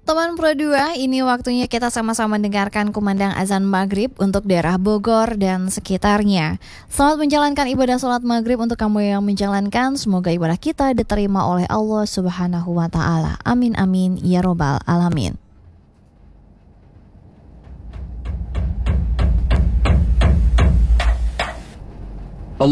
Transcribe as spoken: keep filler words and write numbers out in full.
Teman Pro dua, ini waktunya kita sama-sama dengarkan kumandang azan maghrib untuk daerah Bogor dan sekitarnya. Selamat menjalankan ibadah sholat maghrib untuk kamu yang menjalankan. Semoga ibadah kita diterima oleh Allah Subhanahu wa Ta'ala. Amin amin ya robbal alamin.